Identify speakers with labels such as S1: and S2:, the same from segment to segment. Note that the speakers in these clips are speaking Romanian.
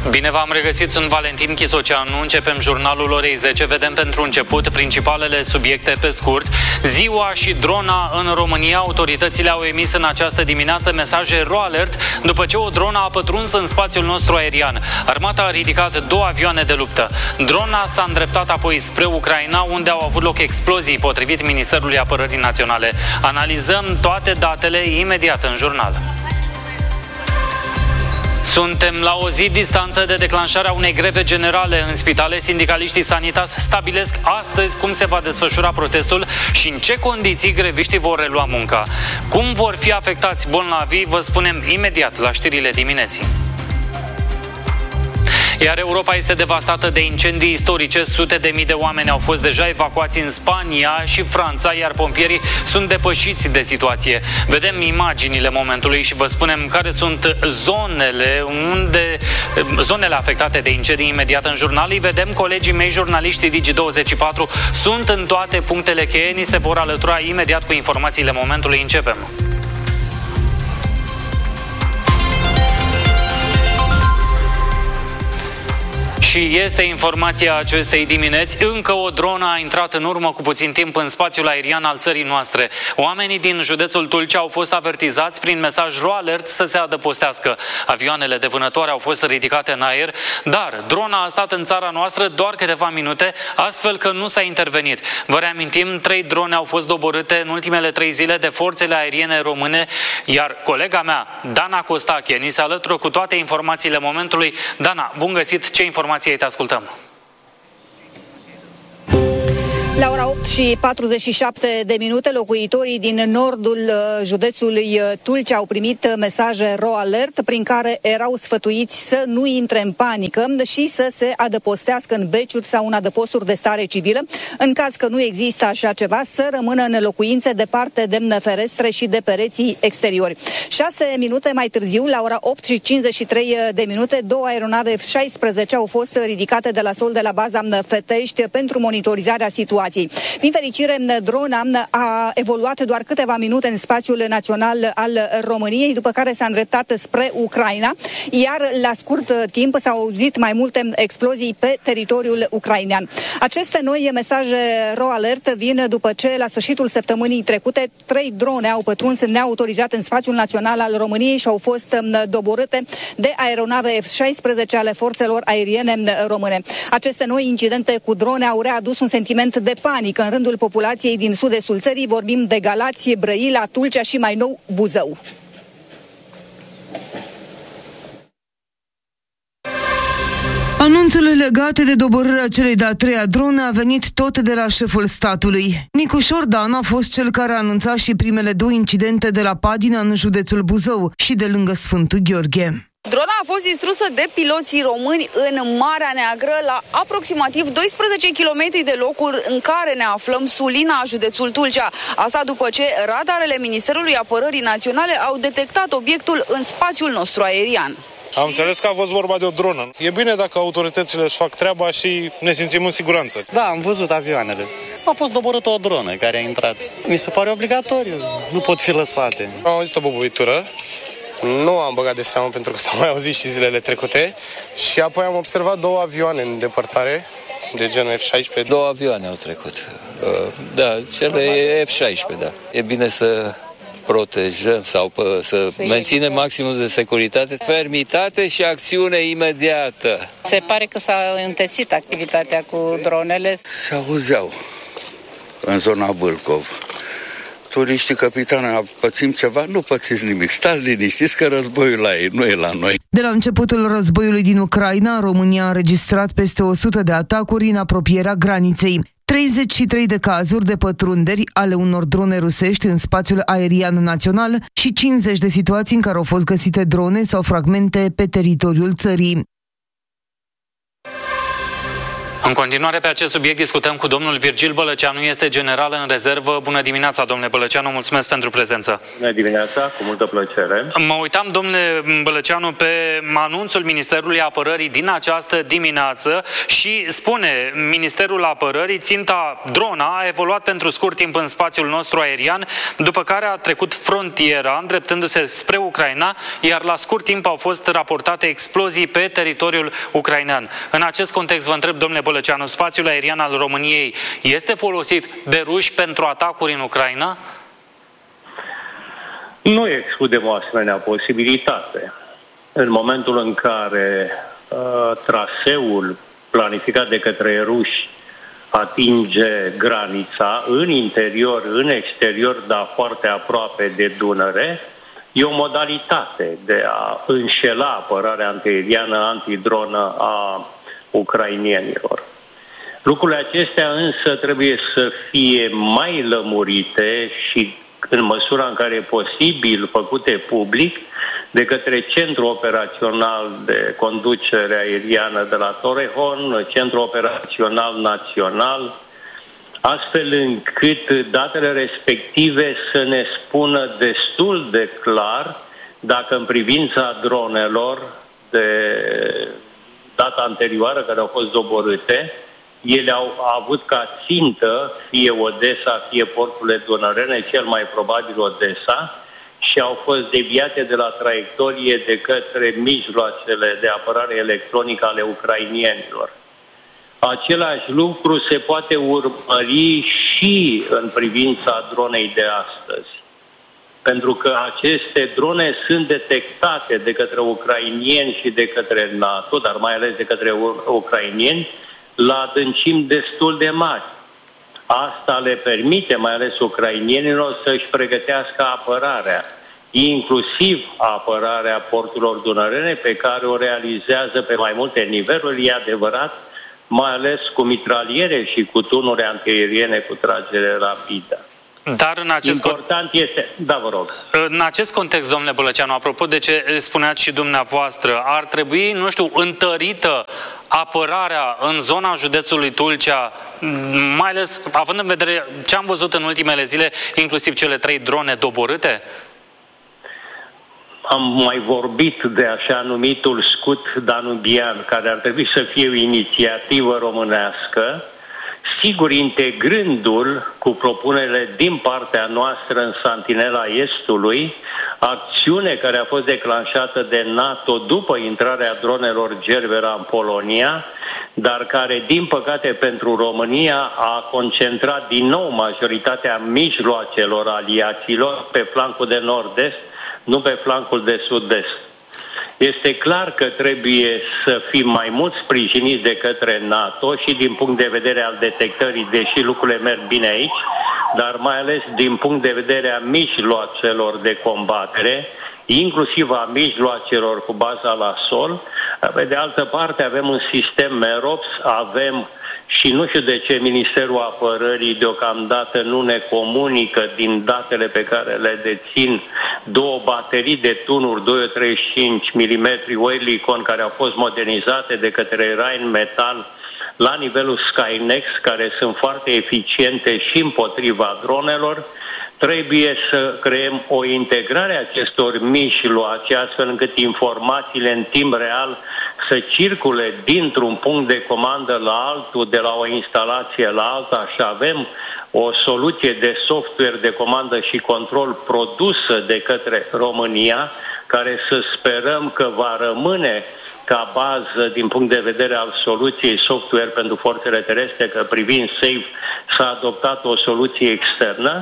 S1: Bine v-am regăsit, sunt Valentin Chisoceanu. Începem jurnalul orei 10. Vedem pentru început principalele subiecte pe scurt. Ziua și drona în România. Autoritățile au emis în această dimineață mesaje RoAlert după ce o dronă a pătruns în spațiul nostru aerian. Armata a ridicat 2 avioane de luptă. Drona s-a îndreptat apoi spre Ucraina, unde au avut loc explozii, potrivit Ministerului Apărării Naționale. Analizăm toate datele imediat în jurnal. Suntem la o zi distanță de declanșarea unei greve generale în spitale. Sindicaliștii Sanitas stabilesc astăzi cum se va desfășura protestul și în ce condiții greviștii vor relua munca. Cum vor fi afectați bolnavii, vă spunem imediat la știrile dimineții. Iar Europa este devastată de incendii istorice. Sute de mii de oameni au fost deja evacuați în Spania și Franța, iar pompierii sunt depășiți de situație. Vedem imaginile momentului și vă spunem care sunt zonele afectate de incendii imediat în jurnal. Îi vedem, colegii mei jurnaliștii Digi24 sunt în toate punctele cheie. Ni se vor alătura imediat cu informațiile momentului. Începem. Și este informația acestei dimineți. Încă o dronă a intrat în urmă cu puțin timp în spațiul aerian al țării noastre. Oamenii din județul Tulcea au fost avertizați prin mesaj RoAlert să se adăpostească. Avioanele de vânătoare au fost ridicate în aer, dar drona a stat în țara noastră doar câteva minute, astfel că nu s-a intervenit. Vă reamintim, 3 drone au fost doborâte în ultimele 3 zile de forțele aeriene române, iar colega mea, Dana Costache, ni se alătură cu toate informațiile momentului. Dana, bun găsit, ce informații te ascultăm?
S2: La ora 8 și 47 de minute, locuitorii din nordul județului Tulcea au primit mesaje RoAlert prin care erau sfătuiți să nu intre în panică și să se adăpostească în beciuri sau în adăposturi de stare civilă. În caz că nu există așa ceva, să rămână în locuințe departe de ferestre și de pereții exteriori. 6 minute mai târziu, la ora 8 și 53 de minute, 2 aeronave F-16 au fost ridicate de la sol de la baza Fetești pentru monitorizarea situației. Din fericire, drona a evoluat doar câteva minute în spațiul național al României, după care s-a îndreptat spre Ucraina, iar la scurt timp s-au auzit mai multe explozii pe teritoriul ucrainean. Aceste noi mesaje RoAlert vin după ce la sfârșitul săptămânii trecute 3 drone au pătruns neautorizat în spațiul național al României și au fost doborâte de aeronave F-16 ale forțelor aeriene române. Aceste noi incidente cu drone au readus un sentiment de panică în rândul populației din sud-estul țării. Vorbim de Galați, Brăila, Tulcea și mai nou Buzău.
S3: Anunțul legat de doborârea celei de-a 3-a drone a venit tot de la șeful statului. Nicu Șordan a fost cel care a anunțat și primele 2 incidente de la Padina în județul Buzău și de lângă Sfântul Gheorghe.
S4: Drona a fost distrusă de piloții români în Marea Neagră, la aproximativ 12 km de locul în care ne aflăm, Sulina, județul Tulcea. Asta după ce radarele Ministerului Apărării Naționale au detectat obiectul în spațiul nostru aerian.
S5: Am înțeles că a fost vorba de o dronă. E bine dacă autoritățile își fac treaba și ne simțim în siguranță.
S6: Da, am văzut avioanele. A fost doborâtă o dronă care a intrat. Mi se pare obligatoriu. Nu pot fi lăsate.
S7: Am auzit o bubuitură. Nu am băgat de seamă pentru că s-au mai auzit și zilele trecute. Și apoi am observat 2 avioane în depărtare, de genul F-16.
S8: 2 avioane au trecut. Da, cele F-16, da. E bine să protejăm sau să menținem maximul de securitate, fermitate și acțiune imediată.
S9: Se pare că s-a întețit activitatea cu dronele.
S10: Se auzeau în zona Bâlcov. Turiștii, capitane, pățim ceva? Nu pățiți nimic. Stați liniștiți că războiul la ei, nu e la noi.
S3: De la începutul războiului din Ucraina, România a înregistrat peste 100 de atacuri în apropierea graniței. 33 de cazuri de pătrunderi ale unor drone rusești în spațiul aerian național și 50 de situații în care au fost găsite drone sau fragmente pe teritoriul țării.
S1: În continuare pe acest subiect discutăm cu domnul Virgil Bălăceanu, este general în rezervă. Bună dimineața, domnule Bălăceanu, mulțumesc pentru prezență.
S11: Bună dimineața, cu multă plăcere.
S1: Mă uitam, domnule Bălăceanu, pe anunțul Ministerului Apărării din această dimineață și spune Ministerul Apărării, ținta drona a evoluat pentru scurt timp în spațiul nostru aerian, după care a trecut frontiera, îndreptându-se spre Ucraina, iar la scurt timp au fost raportate explozii pe teritoriul ucrainean. În acest context vă întreb, domnule Bălăceanu, spațiul aerian al României este folosit de ruși pentru atacuri în Ucraina?
S11: Nu excludem o asemenea posibilitate. În momentul în care traseul planificat de către ruși atinge granița în interior, în exterior, dar foarte aproape de Dunăre, e o modalitate de a înșela apărarea antiaeriană, antidronă a ucrainienilor. Lucrurile acestea însă trebuie să fie mai lămurite și în măsura în care e posibil făcute public de către Centrul Operațional de Conducere Aeriană de la Torrejon, Centrul Operațional Național, astfel încât datele respective să ne spună destul de clar dacă în privința dronelor de data anterioară care au fost doborâte, ele au avut ca țintă fie Odessa, fie porturile dunărene, cel mai probabil Odessa, și au fost deviate de la traiectorie de către mijloacele de apărare electronică ale ucrainienilor. Același lucru se poate urmări și în privința dronei de astăzi. Pentru că aceste drone sunt detectate de către ucrainieni și de către NATO, dar mai ales de către ucrainieni, la adâncimi destul de mari. Asta le permite, mai ales ucrainienilor, să-și pregătească apărarea, inclusiv apărarea porturilor dunărene, pe care o realizează pe mai multe niveluri, e adevărat, mai ales cu mitraliere și cu tunuri antiaeriene cu tragere rapidă.
S1: Dar în acest
S11: important este... Da, vă rog.
S1: În acest context, domnule Bălăceanu, apropo de ce spuneați și dumneavoastră, ar trebui, nu știu, întărită apărarea în zona județului Tulcea, mai ales având în vedere ce am văzut în ultimele zile, inclusiv cele 3 drone doborâte?
S11: Am mai vorbit de așa numitul scut danubian, care ar trebui să fie o inițiativă românească, sigur integrându-l cu propunerile din partea noastră în Santinela Estului, acțiune care a fost declanșată de NATO după intrarea dronelor Gerbera în Polonia, dar care, din păcate pentru România, a concentrat din nou majoritatea mijloacelor aliaților pe flancul de nord-est, nu pe flancul de sud-est. Este clar că trebuie să fim mai mult sprijiniți de către NATO și din punct de vedere al detectării, deși lucrurile merg bine aici, dar mai ales din punct de vedere a mijloacelor de combatere, inclusiv a mijloacelor cu baza la sol. Pe de altă parte avem un sistem MEROPS, avem și nu știu de ce Ministerul Apărării deocamdată nu ne comunică din datele pe care le dețin 2 baterii de tunuri 235 mm Oerlikon care au fost modernizate de către Rheinmetall la nivelul Skynex, care sunt foarte eficiente și împotriva dronelor. Trebuie să creăm o integrare a acestor mijloace, astfel încât informațiile în timp real să circule dintr-un punct de comandă la altul, de la o instalație la alta, și avem o soluție de software de comandă și control produsă de către România, care să sperăm că va rămâne ca bază din punct de vedere al soluției software pentru forțele terestre, că privind SAFE s-a adoptat o soluție externă.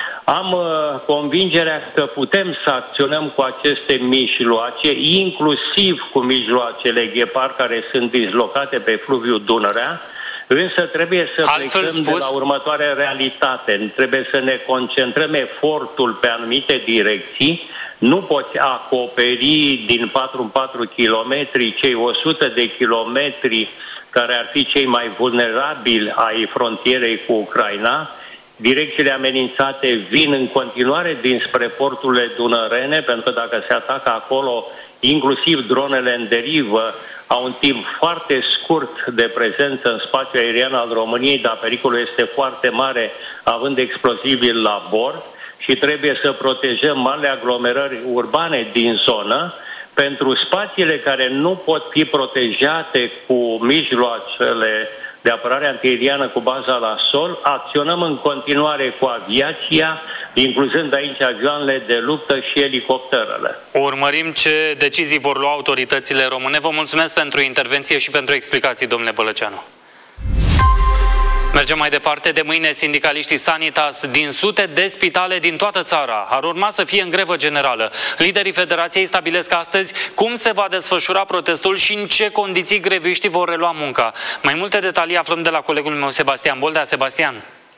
S11: Am convingerea că putem să acționăm cu aceste mijloace, inclusiv cu mijloacele Ghepard care sunt dislocate pe fluviul Dunărea, însă trebuie să plecăm de la următoarea realitate. Trebuie să ne concentrăm efortul pe anumite direcții. Nu poți acoperi din 4 în 4 kilometri cei 100 de kilometri care ar fi cei mai vulnerabili ai frontierei cu Ucraina. Direcțiile amenințate vin în continuare dinspre porturile dunărene, pentru că dacă se atacă acolo, inclusiv dronele în derivă, au un timp foarte scurt de prezență în spațiul aerian al României, dar pericolul este foarte mare având explozibili la bord și trebuie să protejăm marile aglomerări urbane din zonă. Pentru spațiile care nu pot fi protejate cu mijloacele de apărare antiaeriană cu baza la sol, acționăm în continuare cu aviația, incluzând aici avioanele de luptă și elicopterele.
S1: Urmărim ce decizii vor lua autoritățile române. Vă mulțumesc pentru intervenție și pentru explicații, domnule Bălăceanu. Mergem mai departe. De mâine, sindicaliștii Sanitas din sute de spitale din toată țara ar urma să fie în grevă generală. Liderii Federației stabilesc astăzi cum se va desfășura protestul și în ce condiții greviștii vor relua munca. Mai multe detalii aflăm de la colegul meu Sebastian Boldea. Sebastian.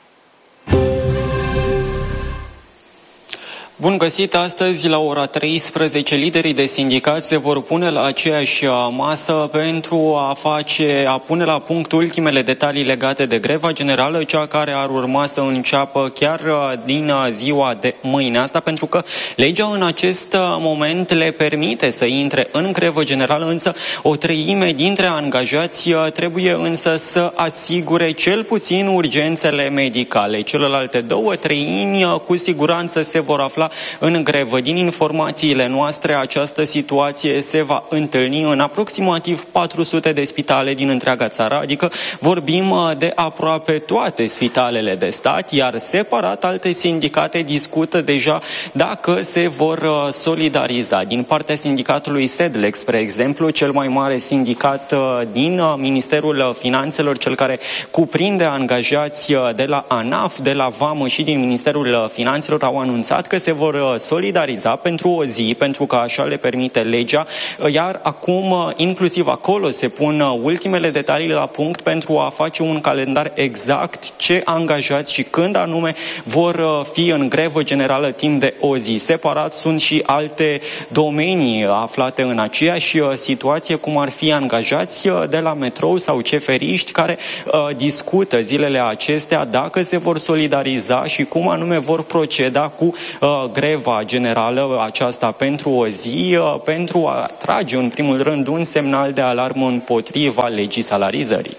S12: Bun găsit! Astăzi, la ora 13, liderii de sindicați se vor pune la aceeași masă pentru a pune la punct ultimele detalii legate de greva generală, cea care ar urma să înceapă chiar din ziua de mâine. Asta pentru că legea în acest moment le permite să intre în grevă generală, însă o treime dintre angajați trebuie însă să asigure cel puțin urgențele medicale. Celelalte două treimi cu siguranță se vor afla în grevă. Din informațiile noastre, această situație se va întâlni în aproximativ 400 de spitale din întreaga țară, adică vorbim de aproape toate spitalele de stat, iar separat alte sindicate discută deja dacă se vor solidariza. Din partea sindicatului SEDLEX, spre exemplu, cel mai mare sindicat din Ministerul Finanțelor, cel care cuprinde angajați de la ANAF, de la VAMă și din Ministerul Finanțelor, au anunțat că se vor solidariza pentru o zi, pentru că așa le permite legea, iar acum inclusiv acolo se pun ultimele detalii la punct pentru a face un calendar exact ce angajați și când anume vor fi în grevă generală timp de o zi. Separat sunt și alte domenii aflate în aceeași situație, cum ar fi angajați de la metrou sau ceferiști care discută zilele acestea dacă se vor solidariza și cum anume vor proceda cu greva generală aceasta pentru o zi, pentru a trage în primul rând un semnal de alarmă împotriva legii salarizării.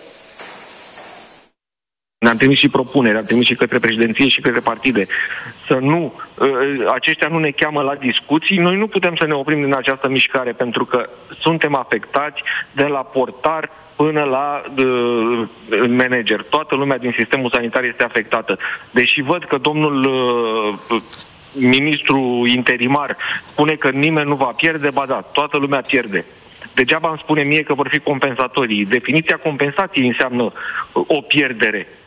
S13: Ne-am trimis și propuneri, am trimis și către președinție și către partide. Să nu, aceștia nu ne cheamă la discuții, noi nu putem să ne oprim din această mișcare, pentru că suntem afectați de la portar până la manager. Toată lumea din sistemul sanitar este afectată. Deși văd că domnul ministru interimar spune că nimeni nu va pierde, ba da, toată lumea pierde. Degeaba îmi spune mie că vor fi compensatorii. Definiția compensației înseamnă o pierdere.